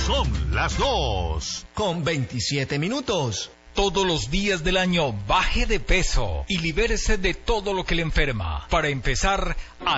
Son las 2:27. Todos los días del año baje de peso y libérese de todo lo que le enferma. Para empezar,